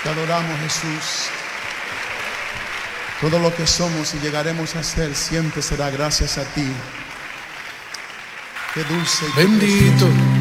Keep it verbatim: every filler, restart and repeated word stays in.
Te adoramos, Jesús. Todo lo que somos y llegaremos a ser siempre será gracias a ti. Qué dulce y qué Bendito.